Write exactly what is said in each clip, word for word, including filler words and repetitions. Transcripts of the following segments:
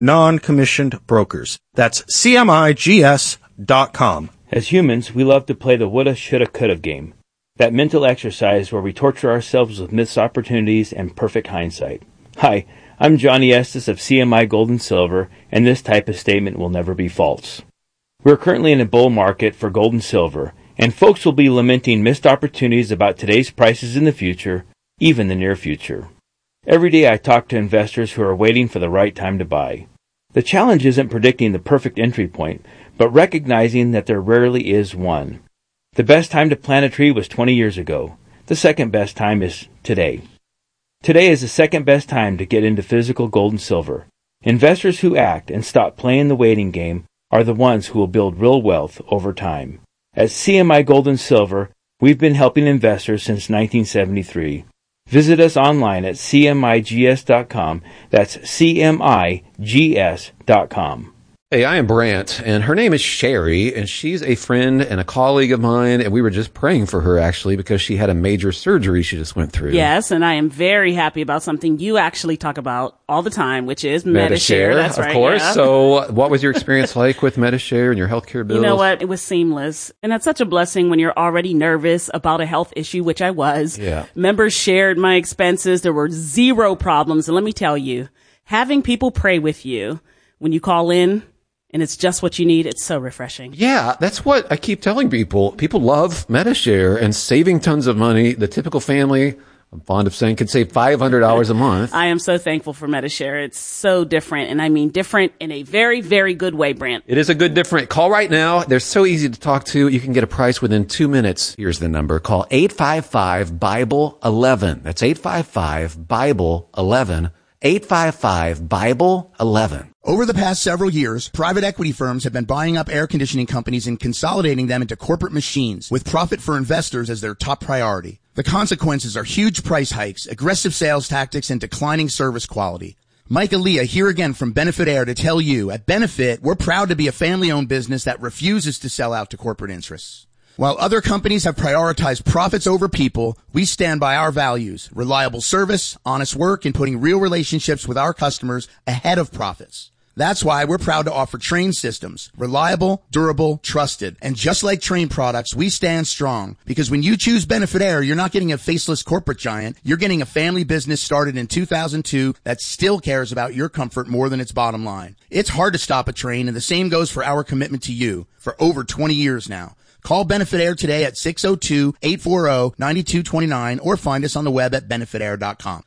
non-commissioned brokers. That's C M I G S dot com. As humans, we love to play the woulda, shoulda, coulda game. That mental exercise where we torture ourselves with missed opportunities and perfect hindsight. Hi, I'm Johnny Estes of C M I Gold and Silver, and this type of statement will never be false. We're currently in a bull market for gold and silver, and folks will be lamenting missed opportunities about today's prices in the future, even the near future. Every day I talk to investors who are waiting for the right time to buy. The challenge isn't predicting the perfect entry point, but recognizing that there rarely is one. The best time to plant a tree was twenty years ago. The second best time is today. Today is the second best time to get into physical gold and silver. Investors who act and stop playing the waiting game are the ones who will build real wealth over time. At C M I Gold and Silver, we've been helping investors since nineteen seventy-three. Visit us online at C M I G S dot com. That's C M I G S dot com. Hey, I am Brant, and her name is Sherry, and she's a friend and a colleague of mine, and we were just praying for her, actually, because she had a major surgery she just went through. Yes, and I am very happy about something you actually talk about all the time, which is Medi-Share. Medi-Share, That's of right, course. yeah. So what was your experience like with Medi-Share and your healthcare bills? You know what? It was seamless. And that's such a blessing when you're already nervous about a health issue, which I was. Yeah. Members shared my expenses. There were zero problems. And let me tell you, having people pray with you when you call in, and it's just what you need, it's so refreshing. Yeah, that's what I keep telling people. People love Medi-Share and saving tons of money. The typical family, I'm fond of saying, could save five hundred dollars a month. I am so thankful for Medi-Share. It's so different, and I mean different in a very, very good way, Brant. It is a good different. Call right now. They're so easy to talk to. You can get a price within two minutes. Here's the number. Call eight five five, Bible eleven. That's eight five five, Bible eleven. eight five five, Bible eleven. Over the past several years, private equity firms have been buying up air conditioning companies and consolidating them into corporate machines with profit for investors as their top priority. The consequences are huge price hikes, aggressive sales tactics, and declining service quality. Mike Aaliyah here again from Benefit Air to tell you, at Benefit, we're proud to be a family-owned business that refuses to sell out to corporate interests. While other companies have prioritized profits over people, we stand by our values, reliable service, honest work, and putting real relationships with our customers ahead of profits. That's why we're proud to offer Trane systems, reliable, durable, trusted. And just like Trane products, we stand strong. Because when you choose Benefit Air, you're not getting a faceless corporate giant. You're getting a family business started in two thousand two that still cares about your comfort more than its bottom line. It's hard to stop a Trane, and the same goes for our commitment to you for over twenty years now. Call Benefit Air today at six oh two, eight four oh, nine two two nine or find us on the web at benefit air dot com.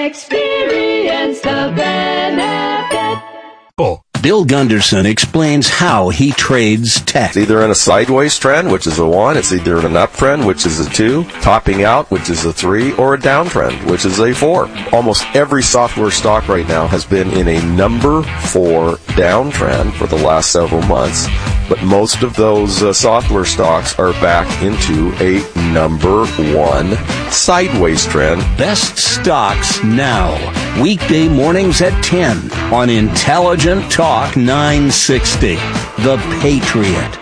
Experience the benefit. Bill Gunderson explains how he trades tech. It's either in a sideways trend, which is a one. It's either in an uptrend, which is a two, topping out, which is a three, or a downtrend, which is a four. Almost every software stock right now has been in a number four downtrend for the last several months. But most of those uh, software stocks are back into a number one sideways trend. Best stocks now. Weekday mornings at ten on Intelligent Talk nine sixty. The Patriot.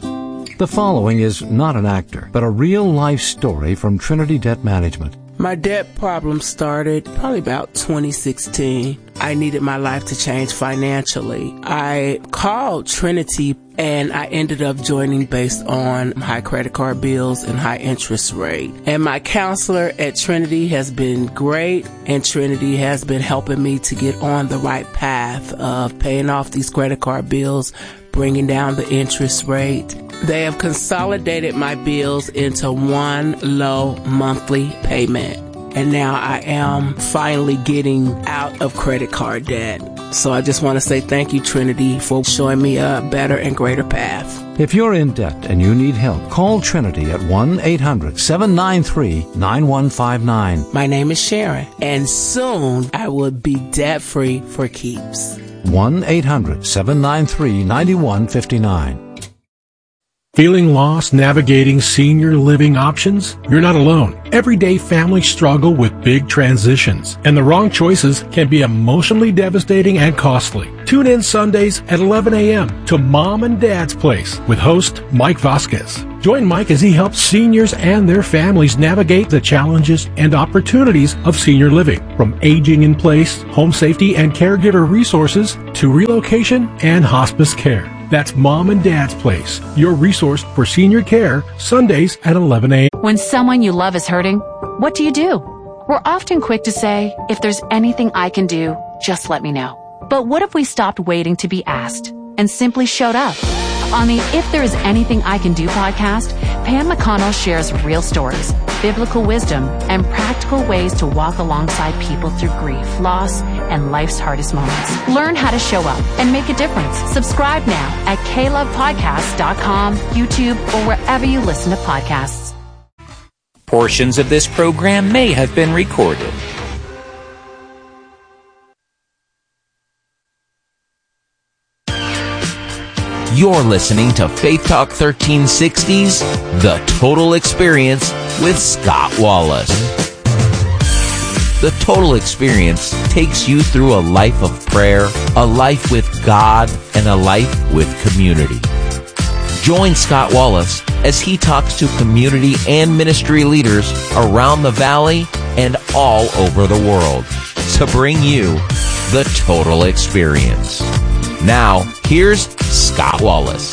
The following is not an actor, but a real-life story from Trinity Debt Management. My debt problem started probably about twenty sixteen. I needed my life to change financially. I called Trinity and I ended up joining based on high credit card bills and high interest rate. And my counselor at Trinity has been great, and Trinity has been helping me to get on the right path of paying off these credit card bills, bringing down the interest rate. They have consolidated my bills into one low monthly payment. And now I am finally getting out of credit card debt. So I just want to say thank you, Trinity, for showing me a better and greater path. If you're in debt and you need help, call Trinity at one eight hundred, seven nine three, nine one five nine. My name is Sharon, and soon I will be debt-free for keeps. one eight hundred, seven nine three, nine one five nine. Feeling lost navigating senior living options? You're not alone. Everyday families struggle with big transitions, and the wrong choices can be emotionally devastating and costly. Tune in Sundays at eleven a.m. to Mom and Dad's Place with host Mike Vasquez. Join Mike as he helps seniors and their families navigate the challenges and opportunities of senior living, from aging in place, home safety and caregiver resources, to relocation and hospice care. That's Mom and Dad's Place, your resource for senior care, Sundays at eleven a.m. When someone you love is hurting, what do you do? We're often quick to say, if there's anything I can do, just let me know. But what if we stopped waiting to be asked and simply showed up? On the If There Is Anything I Can Do podcast, Pam McConnell shares real stories, biblical wisdom, and practical ways to walk alongside people through grief, loss, and life's hardest moments. Learn how to show up and make a difference. Subscribe now at k love podcast dot com, YouTube, or wherever you listen to podcasts. Portions of this program may have been recorded. You're listening to Faith Talk thirteen sixty's The Total Experience with Scott Wallace. The Total Experience takes you through a life of prayer, a life with God, and a life with community. Join Scott Wallace as he talks to community and ministry leaders around the valley and all over the world to bring you the Total Experience. Now, here's Scott Wallace.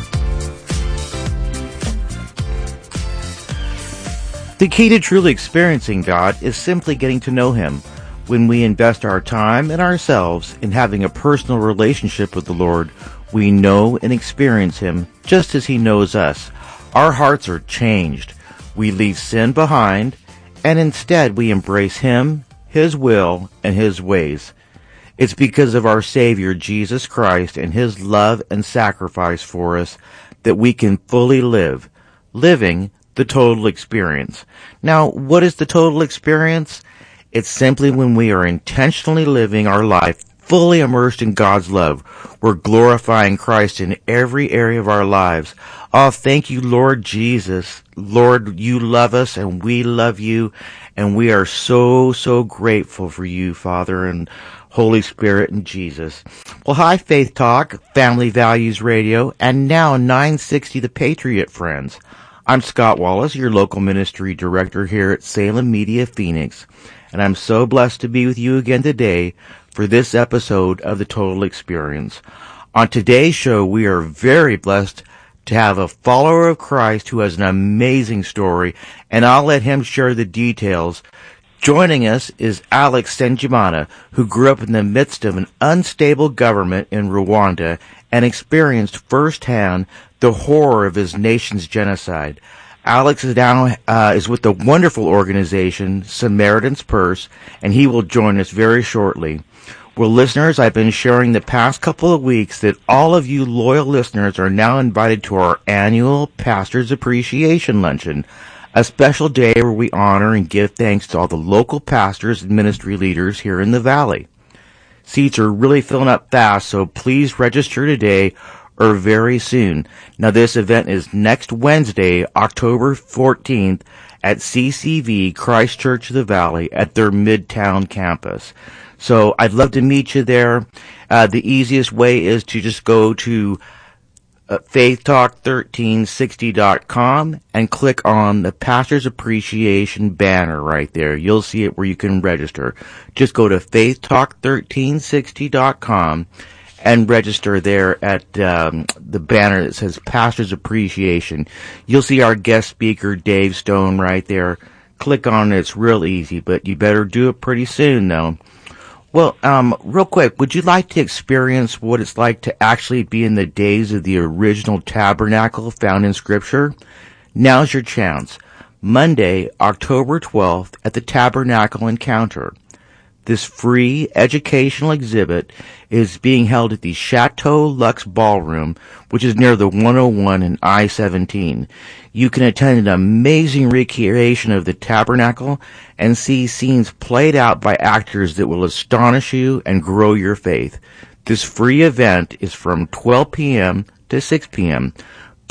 The key to truly experiencing God is simply getting to know Him. When we invest our time and ourselves in having a personal relationship with the Lord, we know and experience Him just as He knows us. Our hearts are changed. We leave sin behind, and instead we embrace Him, His will, and His ways. It's because of our Savior, Jesus Christ, and His love and sacrifice for us that we can fully live, living the total experience. Now, what is the total experience? It's simply when we are intentionally living our life fully immersed in God's love. We're glorifying Christ in every area of our lives. Oh, thank you, Lord Jesus. Lord, you love us and we love you, and we are so, so grateful for you, Father, and Holy Spirit and Jesus. Well, hi, Faith Talk, Family Values Radio, and now nine sixty The Patriot, friends. I'm Scott Wallace, your local ministry director here at Salem Media Phoenix, and I'm so blessed to be with you again today for this episode of The Total Experience. On today's show, we are very blessed to have a follower of Christ who has an amazing story, and I'll let him share the details. Joining us is Alex Senjimana, who grew up in the midst of an unstable government in Rwanda and experienced firsthand the horror of his nation's genocide. Alex is now uh, is with the wonderful organization Samaritan's Purse, and he will join us very shortly. Well, listeners, I've been sharing the past couple of weeks that all of you loyal listeners are now invited to our annual Pastor's Appreciation Luncheon, a special day where we honor and give thanks to all the local pastors and ministry leaders here in the Valley. Seats are really filling up fast, so please register today or very soon. Now, this event is next Wednesday, October fourteenth, at C C V Christ Church of the Valley at their Midtown campus. So I'd love to meet you there. Uh, the easiest way is to just go to Uh, faith talk thirteen sixty dot com and click on the Pastor's Appreciation banner right there. You'll see it where you can register. Just go to faith talk thirteen sixty dot com and register there at um, the banner that says Pastor's Appreciation. You'll see our guest speaker, Dave Stone, right there. Click on it. It's real easy, but you better do it pretty soon, though. Well, um, real quick, would you like to experience what it's like to actually be in the days of the original tabernacle found in Scripture? Now's your chance. Monday, October twelfth, at the Tabernacle Encounter. This free educational exhibit is being held at the Chateau Lux Ballroom, which is near the one oh one and I seventeen. You can attend an amazing recreation of the tabernacle and see scenes played out by actors that will astonish you and grow your faith. This free event is from twelve p.m. to six p.m.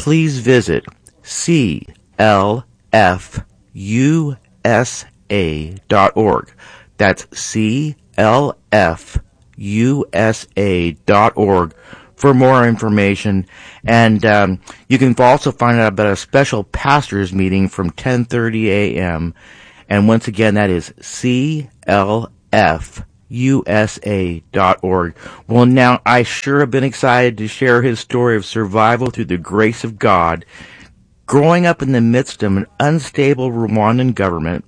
please visit C L F U S A dot org. That's C L F U S A dot org for more information. And um, you can also find out about a special pastors meeting from ten thirty a.m. And once again, that is C L F U S A dot org. Well, now, I sure have been excited to share his story of survival through the grace of God. Growing up in the midst of an unstable Rwandan government,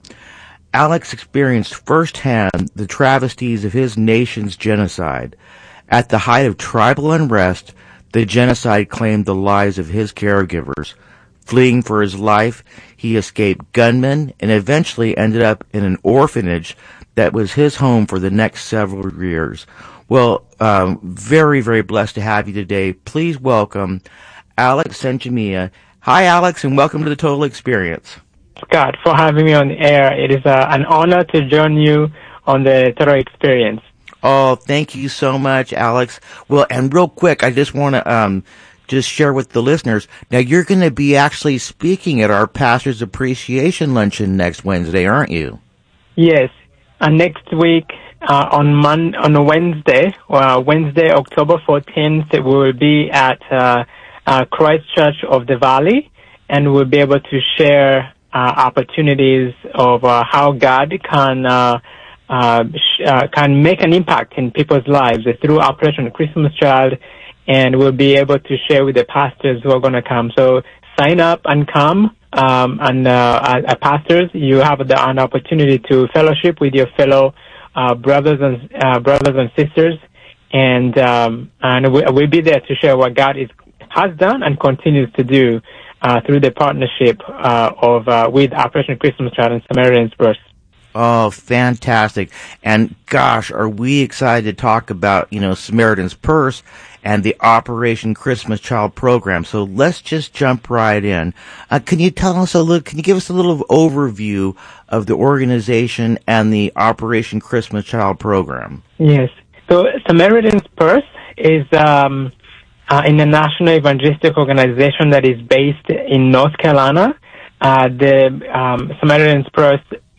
Alex experienced firsthand the travesties of his nation's genocide. At the height of tribal unrest, the genocide claimed the lives of his caregivers. Fleeing for his life, he escaped gunmen and eventually ended up in an orphanage that was his home for the next several years. Well, um, very, very blessed to have you today. Please welcome Alex Senjamia. Hi, Alex, and welcome to the Total Experience. Scott, for having me on the air. It is uh, an honor to join you on the Total Experience. Oh, thank you so much, Alex. Well, and real quick, I just want to um, just share with the listeners. Now, you're going to be actually speaking at our Pastor's Appreciation Luncheon next Wednesday, aren't you? Yes. Uh, next week, uh, on Mon- on a Wednesday, uh, Wednesday, October fourteenth, we will be at uh, uh, Christ Church of the Valley, and we'll be able to share uh, opportunities of uh, how God can uh, uh, sh- uh, can make an impact in people's lives through Operation Christmas Child, and we'll be able to share with the pastors who are going to come. So sign up and come. Um, and uh, as pastors, you have the, an opportunity to fellowship with your fellow uh, brothers and uh, brothers and sisters, and um, and we, we'll be there to share what God is, has done and continues to do uh, through the partnership uh, of uh, with Operation Christmas Child and Samaritan's Purse. Oh, fantastic! And gosh, are we excited to talk about you know Samaritan's Purse and the Operation Christmas Child program. So let's just jump right in. Uh, can you tell us a little, can you give us a little overview of the organization and the Operation Christmas Child program? Yes. So Samaritan's Purse is um, uh, an international evangelistic organization that is based in North Carolina. Uh, the um, Samaritan's Purse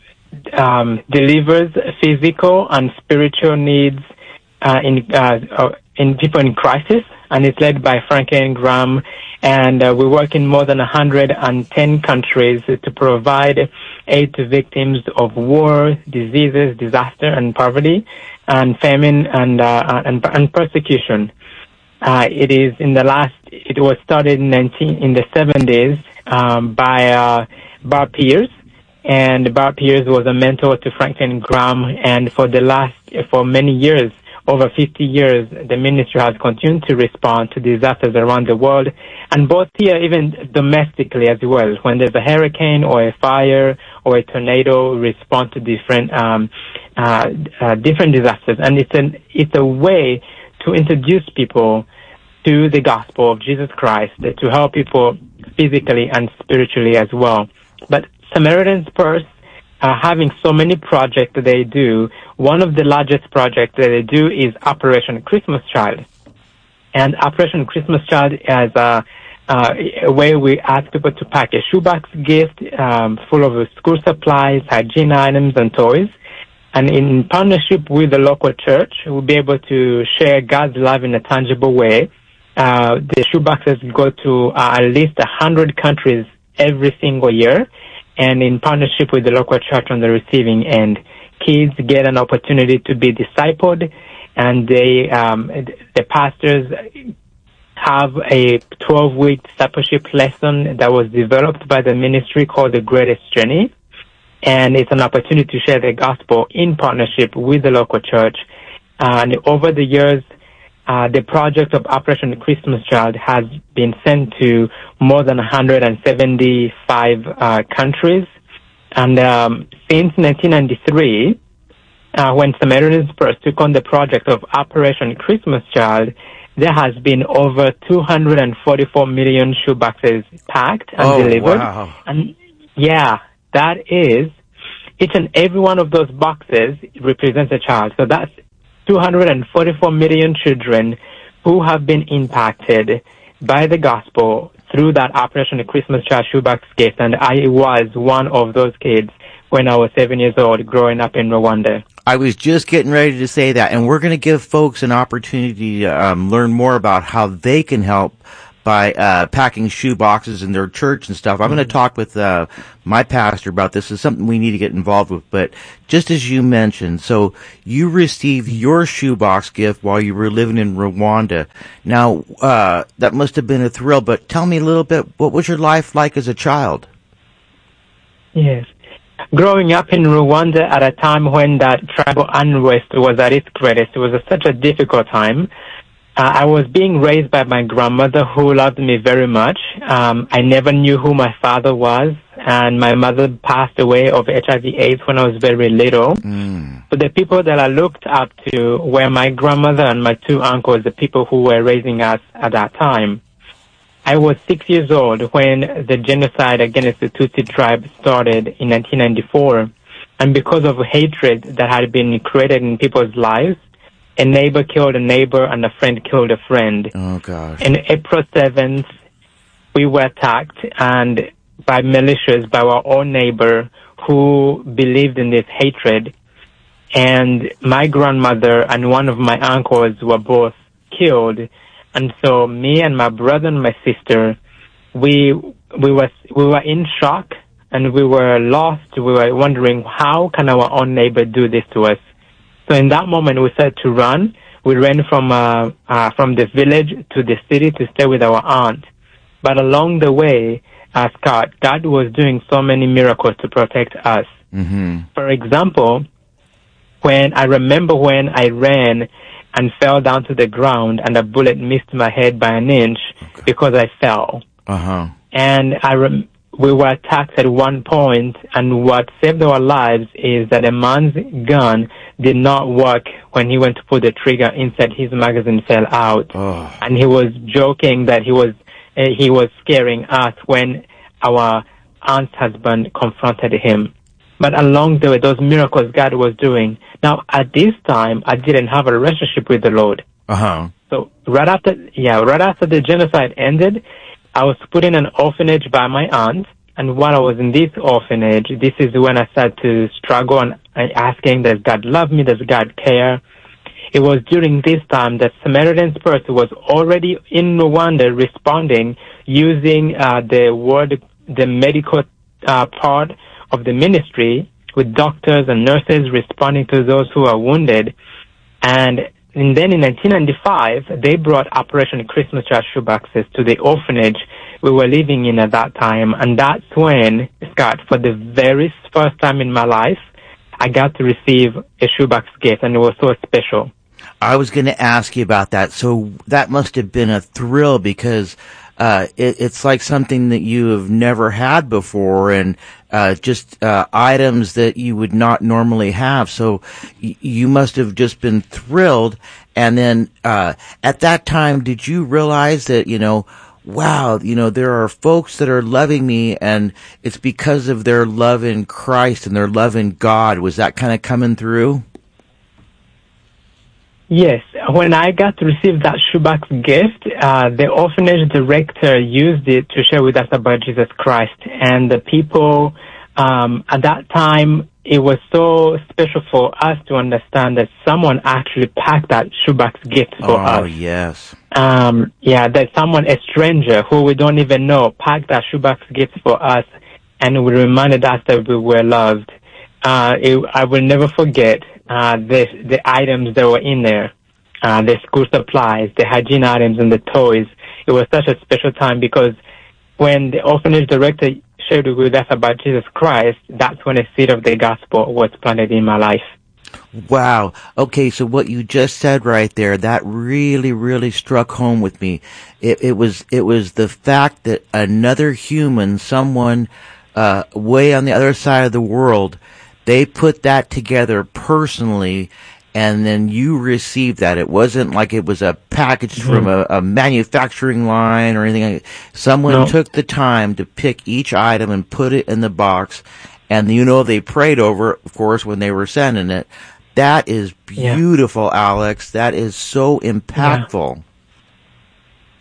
um, delivers physical and spiritual needs uh, in uh, in people in crisis, and it's led by Franklin Graham, and uh, we work in more than one hundred ten countries to provide aid to victims of war, diseases, disaster, and poverty, and famine, and uh, and, and persecution. Uh, it is in the last. It was started in nineteen in the seventies um, by uh, Bob Pierce, and Bob Pierce was a mentor to Franklin Graham, and for the last for many years. Over fifty years, the ministry has continued to respond to disasters around the world, and both here, even domestically as well. When there's a hurricane or a fire or a tornado, respond to different um, uh, uh, different disasters. And it's an it's a way to introduce people to the gospel of Jesus Christ, to help people physically and spiritually as well. But Samaritan's Purse, Uh, having so many projects that they do, one of the largest projects that they do is Operation Christmas Child. And Operation Christmas Child is a, uh, a way we ask people to pack a shoebox gift um, full of school supplies, hygiene items, and toys. And in partnership with the local church, we'll be able to share God's love in a tangible way. Uh, the shoeboxes go to uh, at least one hundred countries every single year. And in partnership with the local church on the receiving end, kids get an opportunity to be discipled, and they, um, the pastors have a twelve-week discipleship lesson that was developed by the ministry called The Greatest Journey, and it's an opportunity to share the gospel in partnership with the local church. And over the years, Uh, the project of Operation Christmas Child has been sent to more than one hundred seventy-five uh, countries. And um, since nineteen ninety-three, uh, when Samaritan's Purse took on the project of Operation Christmas Child, there has been over two hundred forty-four million shoeboxes packed and oh, delivered. Wow. And yeah, that is, each and every one of those boxes represents a child. So that's two hundred forty-four million children who have been impacted by the gospel through that Operation Christmas Child shoebox gift, and I was one of those kids when I was seven years old growing up in Rwanda. I was just getting ready to say that, and we're going to give folks an opportunity to um, learn more about how they can help by uh packing shoe boxes in their church and stuff. I'm mm-hmm. going to talk with uh my pastor about this. It's something we need to get involved with. But just as you mentioned, so you received your shoebox gift while you were living in Rwanda. Now, uh that must have been a thrill, but tell me a little bit, what was your life like as a child? Yes. Growing up in Rwanda at a time when that tribal unrest was at its greatest, it was a, such a difficult time. Uh, I was being raised by my grandmother, who loved me very much. Um, I never knew who my father was, and my mother passed away of H I V AIDS when I was very little. Mm. So the people that I looked up to were my grandmother and my two uncles, the people who were raising us at that time. I was six years old when the genocide against the Tutsi tribe started in nineteen ninety-four. And because of hatred that had been created in people's lives, a neighbor killed a neighbor and a friend killed a friend. Oh, gosh. On April seventh, we were attacked and by militias, by our own neighbor who believed in this hatred. And my grandmother and one of my uncles were both killed. And so me and my brother and my sister, we we were we were in shock and we were lost. We were wondering, how can our own neighbor do this to us? So in that moment, we started to run. We ran from uh, uh, from the village to the city to stay with our aunt. But along the way, uh, Scott, God was doing so many miracles to protect us. Mm-hmm. For example, when I remember when I ran and fell down to the ground and a bullet missed my head by an inch okay. because I fell. Uh-huh. And I rem- we were attacked at one point, and what saved our lives is that a man's gun did not work when he went to pull the trigger. Inside, his magazine fell out. Oh. And he was joking that he was uh, he was scaring us when our aunt's husband confronted him. But along the way, those miracles God was doing. Now, at this time, I didn't have a relationship with the Lord. Uh-huh. So right after, yeah, right after the genocide ended, I was put in an orphanage by my aunt. And while I was in this orphanage, this is when I started to struggle and asking, does God love me? Does God care? It was during this time that Samaritan's Purse was already in Rwanda responding using uh, the word, the medical uh, part of the ministry, with doctors and nurses responding to those who are wounded. And, and then in nineteen ninety-five, they brought Operation Christmas Child shoeboxes to the orphanage we were living in at that time. And that's when, Scott, for the very first time in my life, I got to receive a shoebox gift, and it was so special. I was going to ask you about that. So that must have been a thrill, because uh it, it's like something that you have never had before, and uh just uh items that you would not normally have. So y- you must have just been thrilled. And then uh at that time, did you realize that, you know, wow, you know, there are folks that are loving me, and it's because of their love in Christ and their love in God? Was that kind of coming through? Yes. When I got to receive that shoebox gift, uh, the orphanage director used it to share with us about Jesus Christ. And the people, um, at that time, it was so special for us to understand that someone actually packed that shoebox gift for oh, us. Oh, yes. Um, yeah, that someone, a stranger who we don't even know, packed that shoebox gift for us, and we reminded us that we were loved. Uh, it, I will never forget uh, the the items that were in there, uh, the school supplies, the hygiene items, and the toys. It was such a special time, because when the orphanage director shared with us about Jesus Christ, that's when the seed of the gospel was planted in my life. Wow. Okay, so what you just said right there, that really, really struck home with me. It, it was it was the fact that another human, someone uh, way on the other side of the world, they put that together personally, and then you received that. It wasn't like it was a package mm-hmm. from a, a manufacturing line or anything like that. Someone no. took the time to pick each item and put it in the box, and you know they prayed over it, of course, when they were sending it. That is beautiful, yeah. Alex. That is so impactful.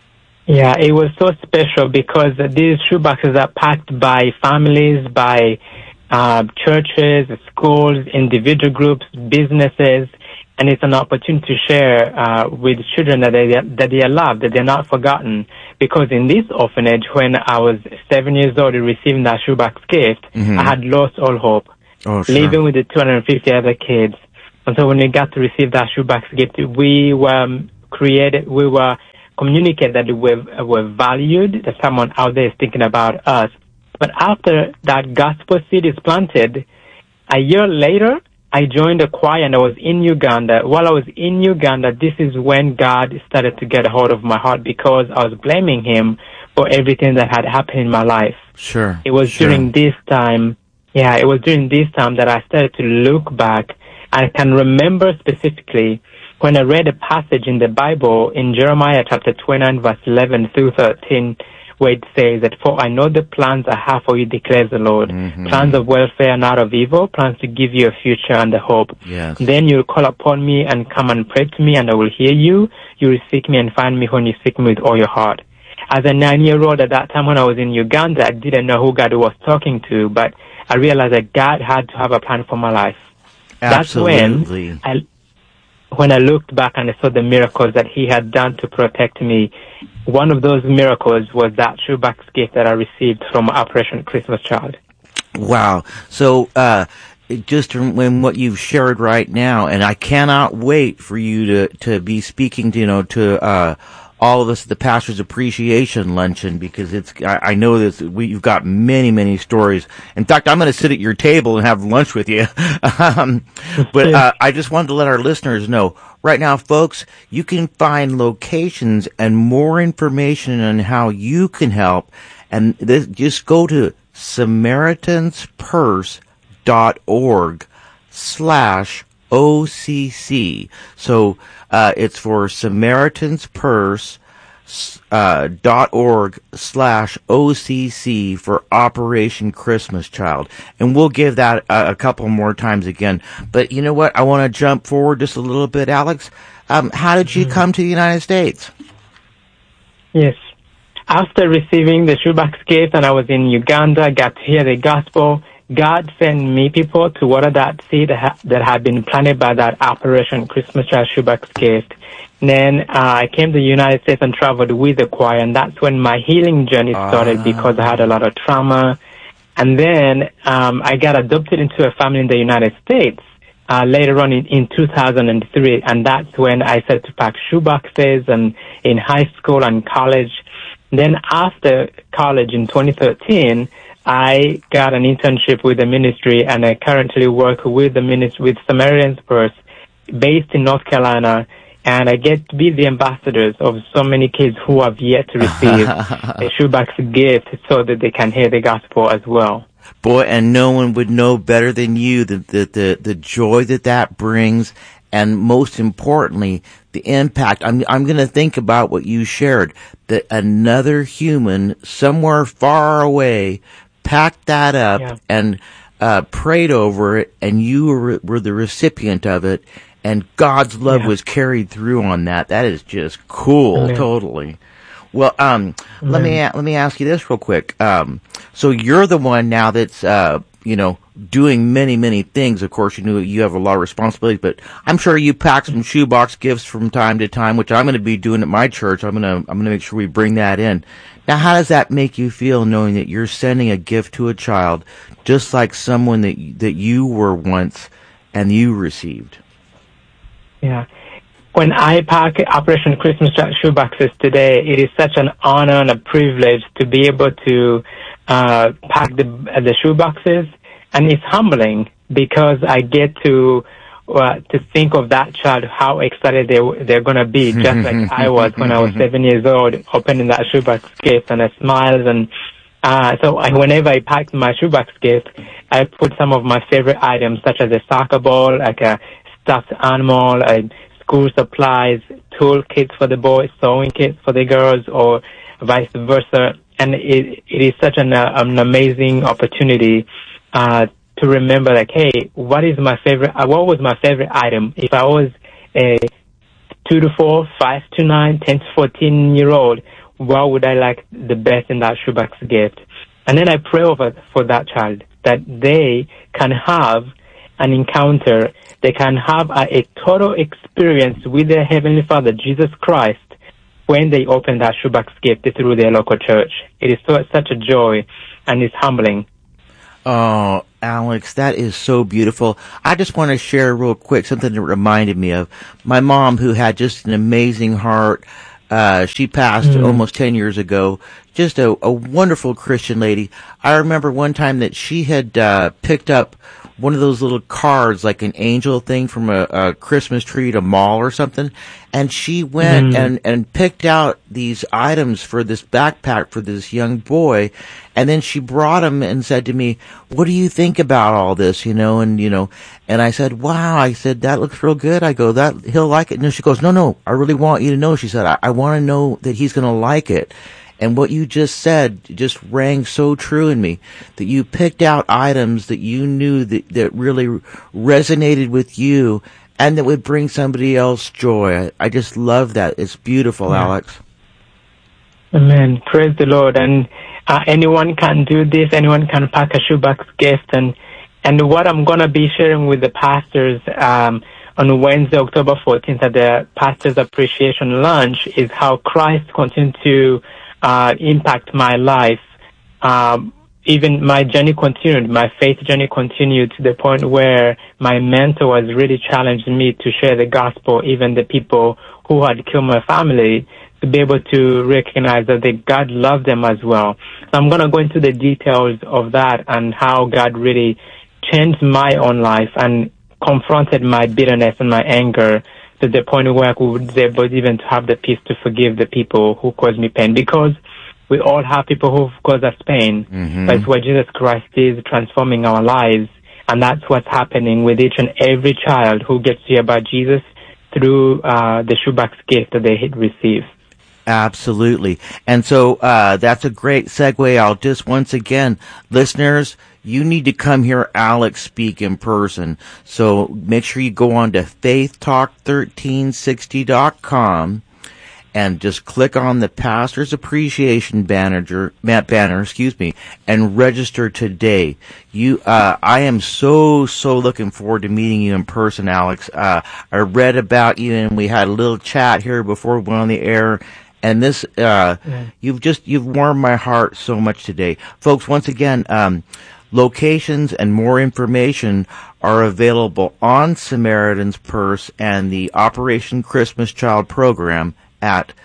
Yeah, it was so special because these shoeboxes are packed by families, by uh, churches, schools, individual groups, businesses, and it's an opportunity to share uh, with children that they that they are loved, that they're not forgotten. Because in this orphanage, when I was seven years old receiving that shoebox gift, Mhm. I had lost all hope, Oh, sure. living with the two hundred fifty other kids. And so when we got to receive that shoebox gift, we were created, we were communicated that we're, we're valued, that someone out there is thinking about us. But after that gospel seed is planted, a year later, I joined a choir and I was in Uganda. While I was in Uganda, this is when God started to get a hold of my heart because I was blaming Him for everything that had happened in my life. Sure. It was sure. during this time, yeah, it was during this time that I started to look back. I can remember specifically when I read a passage in the Bible in Jeremiah chapter twenty-nine, verse eleven through thirteen, where it says that, "For I know the plans I have for you, declares the Lord, Mhm. plans of welfare and not of evil, plans to give you a future and a hope. Yes. Then you'll call upon me and come and pray to me, and I will hear you. You will seek me and find me when you seek me with all your heart." As a nine-year-old at that time when I was in Uganda, I didn't know who God was talking to, but I realized that God had to have a plan for my life. Absolutely. That's when I, when I looked back and I saw the miracles that He had done to protect me. One of those miracles was that shoebox gift that I received from Operation Christmas Child. Wow. So, uh, just from what you've shared right now, and I cannot wait for you to, to be speaking to, you know, to, uh, all of us at the Pastor's Appreciation Luncheon, because it's, I, I know that we, you've got many, many stories. In fact, I'm going to sit at your table and have lunch with you. um, but, uh, I just wanted to let our listeners know right now, folks, you can find locations and more information on how you can help. And this, just go to SamaritansPurse dot org slash O C C. So, uh, it's for Samaritan's Purse, uh, dot org slash O C C for Operation Christmas Child. And we'll give that a, a couple more times again. But you know what? I want to jump forward just a little bit, Alex. Um, how did you come to the United States? Yes. After receiving the shoebox gift and I was in Uganda, got to hear the gospel, God sent me people to water that seed that, ha- that had been planted by that Operation Christmas Child shoebox gift. And then uh, I came to the United States and traveled with the choir, and that's when my healing journey started Ah. because I had a lot of trauma. And then um, I got adopted into a family in the United States uh, later on in, in two thousand three, and that's when I started to pack shoeboxes and in high school and college. Then after college in twenty thirteen, I got an internship with the ministry, and I currently work with the ministry, with Samaritan's Purse, based in North Carolina, and I get to be the ambassadors of so many kids who have yet to receive a shoebox gift so that they can hear the gospel as well. Boy, and no one would know better than you the, the, the, the joy that that brings, and most importantly, the impact. I'm, I'm going to think about what you shared, that another human somewhere far away packed that up Yeah. and uh, prayed over it, and you were, were the recipient of it, and God's love Yeah. was carried through on that. That is just cool, Amen. totally. Well, um, let me Amen. a- let me ask you this real quick. Um, so you're the one now that's uh, you know, doing many many things. Of course, you know you have a lot of responsibilities, but I'm sure you pack some shoebox gifts from time to time, which I'm going to be doing at my church. I'm gonna I'm gonna make sure we bring that in. Now, how does that make you feel, knowing that you're sending a gift to a child, just like someone that that you were once and you received? Yeah. When I pack Operation Christmas Child shoeboxes today, it is such an honor and a privilege to be able to uh, pack the the shoeboxes, and it's humbling because I get to uh, to think of that child, how excited they they're gonna be, just like I was when I was seven years old, opening that shoebox gift, and I smiled. And uh, so I, whenever I pack my shoebox gift, I put some of my favorite items, such as a soccer ball, like a stuffed animal, a school supplies, tool kits for the boys, sewing kits for the girls, or vice versa. And it, it is such an, uh, an amazing opportunity uh, to remember, like, hey, what is my favorite? Uh, what was my favorite item? If I was a two to four, five to nine, ten to fourteen year old, what would I like the best in that shoebox gift? And then I pray over for that child that they can have an encounter, they can have a, a total experience with their Heavenly Father, Jesus Christ, when they open that shoebox gift through their local church. It is so, such a joy, and it's humbling. Oh, Alex, that is so beautiful. I just want to share real quick something that reminded me of my mom, who had just an amazing heart. Uh, she passed mm. almost ten years ago. Just a, a wonderful Christian lady. I remember one time that she had uh, picked up one of those little cards, like an angel thing from a, a Christmas tree at a mall or something, and she went mm. and, and picked out these items for this backpack for this young boy, and then she brought him and said to me, "What do you think about all this?" You know, and you know, and I said, "Wow," I said, "that looks real good." I go, "That he'll like it." And she goes, "No, no, I really want you to know," she said, "I, I want to know that he's going to like it." And what you just said just rang so true in me, that you picked out items that you knew that, that really resonated with you and that would bring somebody else joy. I, I just love that. It's beautiful, yeah. Alex. Amen. Praise the Lord. And uh, anyone can do this. Anyone can pack a shoebox gift. And, and what I'm going to be sharing with the pastors um, on Wednesday, October fourteenth at the Pastors Appreciation Lunch is how Christ continued to Uh, impact my life. Um, even my journey continued, my faith journey continued to the point where my mentor has really challenged me to share the gospel, even the people who had killed my family, to be able to recognize that the God loved them as well. So I'm going to go into the details of that and how God really changed my own life and confronted my bitterness and my anger to the point where I was able even to have the peace to forgive the people who caused me pain, because we all have people who've caused us pain. Mm-hmm. That's what Jesus Christ is, transforming our lives, and that's what's happening with each and every child who gets to hear about Jesus through uh, the shoebox gift that they receive. Absolutely. And so uh that's a great segue. I'll just once again, listeners, you need to come hear Alex speak in person. So make sure you go on to faith talk thirteen sixty dot com and just click on the Pastor's Appreciation banner, banner, excuse me, and register today. You, uh, I am so, so looking forward to meeting you in person, Alex. Uh, I read about you and we had a little chat here before we went on the air. And this, uh, yeah. you've just, you've warmed my heart so much today. Folks, once again, um, locations and more information are available on Samaritan's Purse and the Operation Christmas Child program at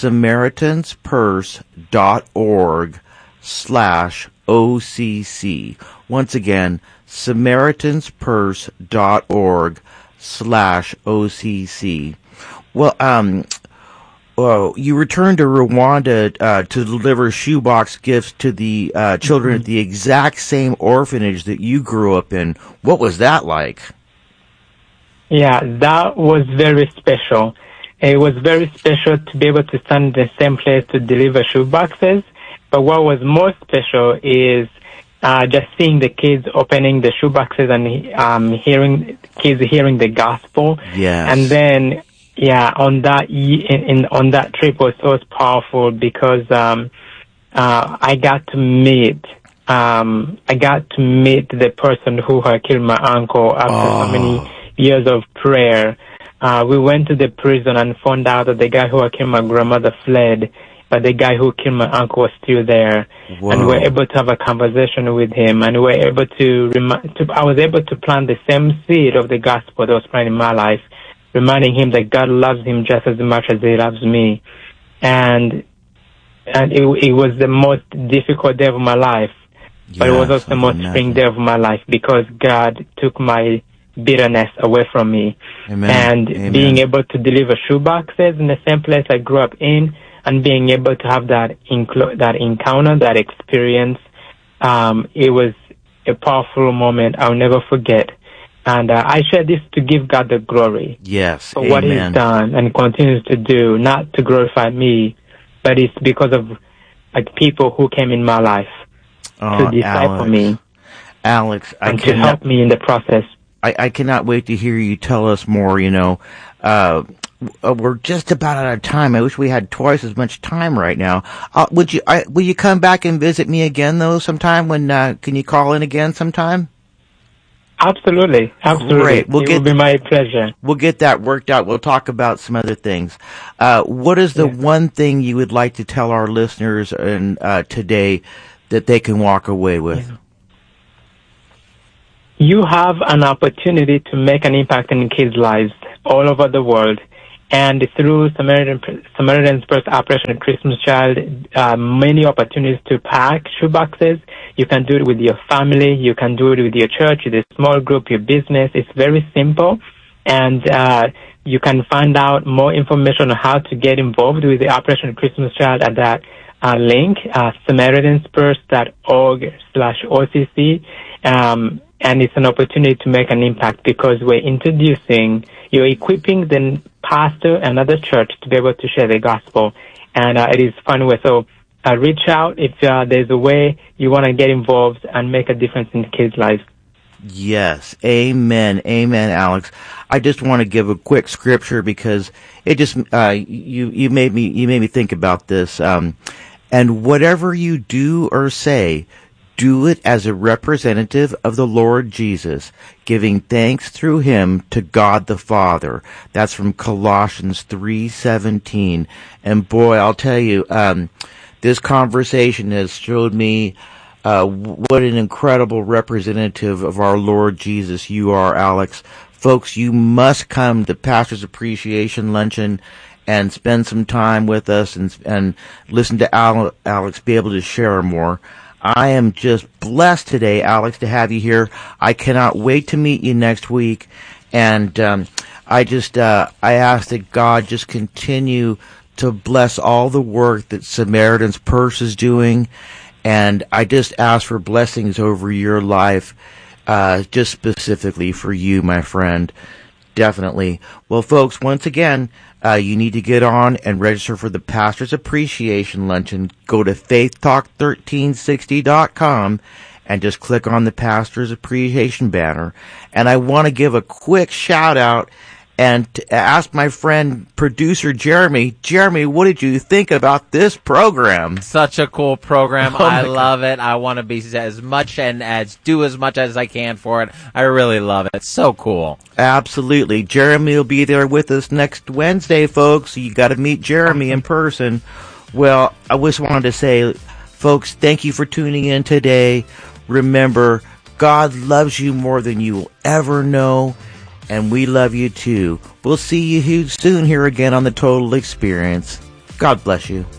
SamaritansPurse.org slash OCC. Once again, SamaritansPurse.org slash OCC. Well, um, Well, you returned to Rwanda uh, to deliver shoebox gifts to the uh, children mm-hmm. at the exact same orphanage that you grew up in. What was that like? Yeah, that was very special. It was very special to be able to stand in the same place to deliver shoeboxes. But what was more special is uh, just seeing the kids opening the shoeboxes and um, hearing kids hearing the gospel. Yes. And then. Yeah, on that in, in on that trip was so powerful because um, uh, I got to meet um, I got to meet the person who had killed my uncle after oh. so many years of prayer. Uh, we went to the prison and found out that the guy who had killed my grandmother fled, but the guy who killed my uncle was still there. Whoa. And we were able to have a conversation with him, and we were able to, remi- to I was able to plant the same seed of the gospel that was planted in my life, reminding him that God loves him just as much as he loves me. And and it, it was the most difficult day of my life, yeah, but it was also the most spring day of my life because God took my bitterness away from me. Amen. And Amen. Being able to deliver shoeboxes in the same place I grew up in and being able to have that inclo- that encounter, that experience, um, it was a powerful moment I'll never forget. And uh, I share this to give God the glory. Yes, for amen. What He's done and continues to do, not to glorify me, but it's because of like people who came in my life oh, to disciple Alex. me, Alex, I and cannot, to help me in the process. I, I cannot wait to hear you tell us more. You know, uh, uh, we're just about out of time. I wish we had twice as much time right now. Uh, would you, I, will you come back and visit me again though sometime when, uh, can you call in again sometime? Absolutely. Absolutely. Great. We'll it get, will be my pleasure. We'll get that worked out. We'll talk about some other things. Uh, what is the yeah. one thing you would like to tell our listeners and, uh, today that they can walk away with? Yeah. You have an opportunity to make an impact in kids' lives all over the world. And through Samaritan, Samaritan's Purse Operation Christmas Child, uh, many opportunities to pack shoeboxes. You can do it with your family. You can do it with your church, with a small group, your business. It's very simple. And uh, you can find out more information on how to get involved with the Operation Christmas Child at that uh, link, uh, SamaritansPurse.org slash OCC. Um, and it's an opportunity to make an impact because we're introducing, you're equipping the pastor and other church to be able to share the gospel. And uh, it is fun way. So uh, reach out if uh, there's a way you want to get involved and make a difference in kids' lives. Yes. Amen. Amen, Alex. I just want to give a quick scripture because it just, uh, you, you made me, you made me think about this. Um, and whatever you do or say, do it as a representative of the Lord Jesus, giving thanks through him to God the Father. That's from Colossians three seventeen. And boy, I'll tell you, um, this conversation has showed me uh, what an incredible representative of our Lord Jesus you are, Alex. Folks, you must come to Pastor's Appreciation Luncheon and spend some time with us and, and listen to Al- Alex be able to share more. I am just blessed today, Alex, to have you here. I cannot wait to meet you next week. And um, I just, uh, I ask that God just continue to bless all the work that Samaritan's Purse is doing. And I just ask for blessings over your life, uh, just specifically for you, my friend. Definitely. Well, folks, once again, uh, you need to get on and register for the Pastor's Appreciation Luncheon. Go to faith talk thirteen sixty dot com and just click on the Pastor's Appreciation banner. And I want to give a quick shout out and to ask my friend producer Jeremy. Jeremy, what did you think about this program? Such a cool program. Oh I love it. I want to be as much and as do as much as I can for it. I really love it. It's so cool. Absolutely. Jeremy will be there with us next Wednesday, folks. You got to meet Jeremy in person. Well, I just wanted to say, folks, thank you for tuning in today. Remember, God loves you more than you will ever know. And we love you too. We'll see you soon here again on The Total Experience. God bless you.